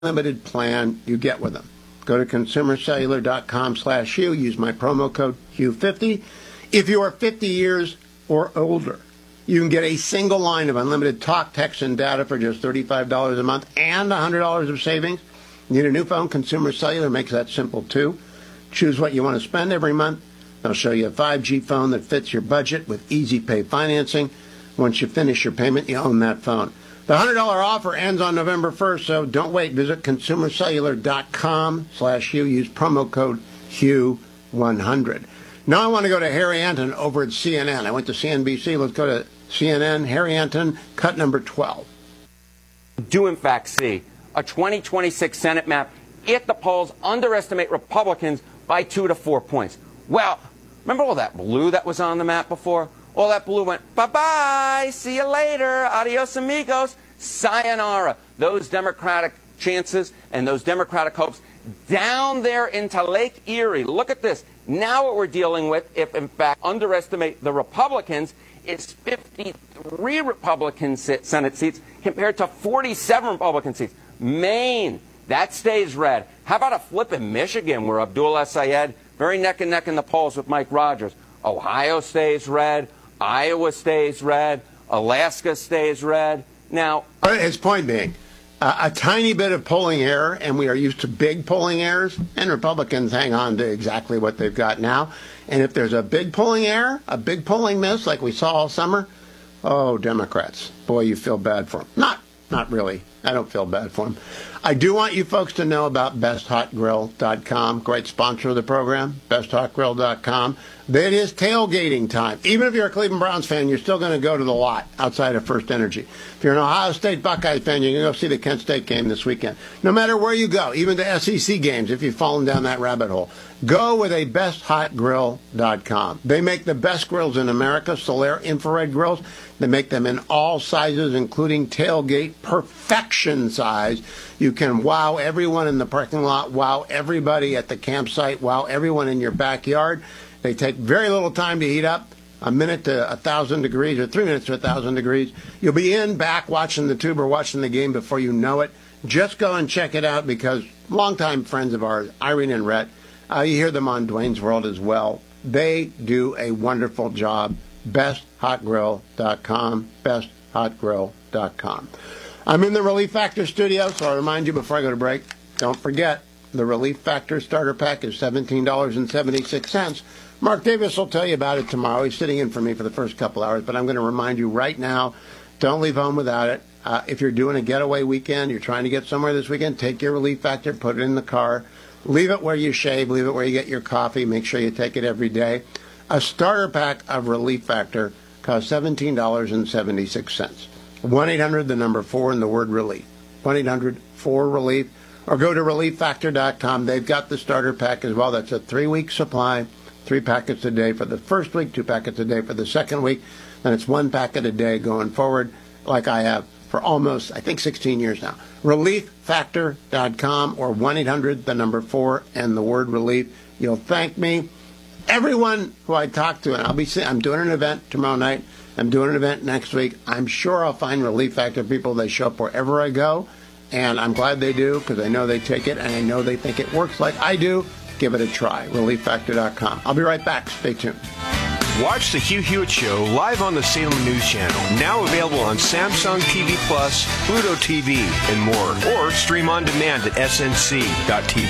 unlimited plan you get with them. Go to consumercellular.com/Hugh. Use my promo code Hugh50. If you are 50 years or older, you can get a single line of unlimited talk, text, and data for just $35 a month and $100 of savings. Need a new phone? Consumer Cellular makes that simple, too. Choose what you want to spend every month. They'll show you a 5G phone that fits your budget with easy pay financing. Once you finish your payment, you own that phone. The $100 offer ends on November 1st, so don't wait. Visit consumercellular.com/Hugh. Use promo code Hugh100. Now I want to go to Harry Anton over at CNN. I went to CNBC. Let's go to CNN. Harry Anton, cut number 12. Do in fact see a 2026 Senate map if the polls underestimate Republicans by 2 to 4 points. Well, remember all that blue that was on the map before? All that blue went, bye-bye, see you later, adios amigos, sayonara. Those Democratic chances and those Democratic hopes down there into Lake Erie. Look at this. Now what we're dealing with, if in fact underestimate the Republicans, is 53 Republican Senate seats compared to 47 Republican seats. Maine, that stays red. How about a flip in Michigan where Abdul Sayed, very neck and neck in the polls with Mike Rogers. Ohio stays red. Iowa stays red. Alaska stays red. Now, his point being, a tiny bit of polling error, and we are used to big polling errors, and Republicans hang on to exactly what they've got now. And if there's a big polling error, a big polling miss, like we saw all summer, oh, Democrats, boy, you feel bad for them. Not really. I don't feel bad for them. I do want you folks to know about BestHotGrill.com, great sponsor of the program, BestHotGrill.com. It is tailgating time. Even if you're a Cleveland Browns fan, you're still going to go to the lot outside of First Energy. If you're an Ohio State Buckeyes fan, you're going to go see the Kent State game this weekend. No matter where you go, even to SEC games, if you've fallen down that rabbit hole, go with a BestHotGrill.com. They make the best grills in America, Solaire infrared grills. They make them in all sizes, including tailgate perfection size. You can wow everyone in the parking lot, wow everybody at the campsite, wow everyone in your backyard. They take very little time to heat up, a minute to 1,000 degrees or 3 minutes to 1,000 degrees. You'll be back watching the tube or watching the game before you know it. Just go and check it out because longtime friends of ours, Irene and Rhett, you hear them on Dwayne's World as well. They do a wonderful job. BestHotGrill.com, BestHotGrill.com. I'm in the Relief Factor studio, so I'll remind you before I go to break, don't forget, the Relief Factor starter pack is $17.76. Mark Davis will tell you about it tomorrow. He's sitting in for me for the first couple hours, but I'm going to remind you right now, don't leave home without it. If you're doing a getaway weekend, you're trying to get somewhere this weekend, take your Relief Factor, put it in the car, leave it where you shave, leave it where you get your coffee, make sure you take it every day. A starter pack of Relief Factor costs $17.76. 1-800, the number 4, and the word relief. 1-800-4-RELIEF. Or go to ReliefFactor.com. They've got the starter pack as well. That's a 3-week supply, 3 packets a day for the first week, 2 packets a day for the second week. And it's 1 packet a day going forward, like I have for almost, I think, 16 years now. ReliefFactor.com or 1-800, the number 4, and the word relief. You'll thank me. Everyone who I talk to, and I'm doing an event tomorrow night. I'm doing an event next week. I'm sure I'll find Relief Factor people. They show up wherever I go, and I'm glad they do because I know they take it, and I know they think it works like I do. Give it a try. ReliefFactor.com. I'll be right back. Stay tuned. Watch the Hugh Hewitt Show live on the Salem News Channel. Now available on Samsung TV Plus, Pluto TV, and more. Or stream on demand at snc.tv.